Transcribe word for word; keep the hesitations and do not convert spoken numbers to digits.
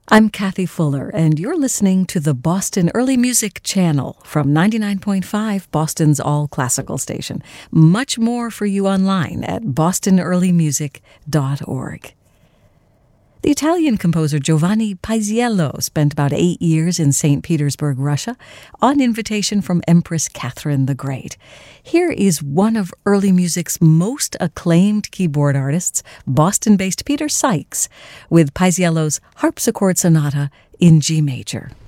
I'm Kathy Fuller, and you're listening to the Boston Early Music Channel from ninety-nine point five, Boston's all-classical station. Much more for you online at boston early music dot org. The Italian composer Giovanni Paisiello spent about eight years in Saint Petersburg, Russia, on invitation from Empress Catherine the Great. Here is one of early music's most acclaimed keyboard artists, Boston-based Peter Sykes, with Paisiello's Harpsichord Sonata in G major.